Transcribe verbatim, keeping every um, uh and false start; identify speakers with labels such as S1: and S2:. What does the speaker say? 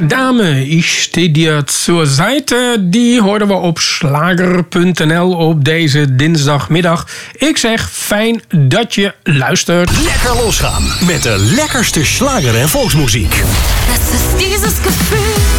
S1: dame, ik steed dir zur Seite. Die hoorden we op slager punt n l op deze dinsdagmiddag. Ik zeg fijn dat je luistert.
S2: Lekker losgaan met de lekkerste slager en volksmuziek.
S3: Es ist dieses Gefühl,